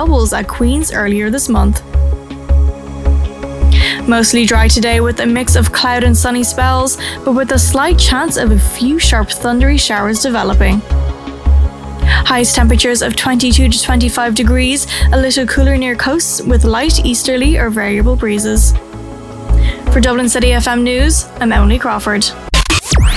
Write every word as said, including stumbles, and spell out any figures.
doubles at Queen's earlier this month. Mostly dry today with a mix of cloud and sunny spells, but with a slight chance of a few sharp thundery showers developing. Highest temperatures of twenty-two to twenty-five degrees, a little cooler near coasts with light easterly or variable breezes. For Dublin City F M News, I'm Emily Crawford.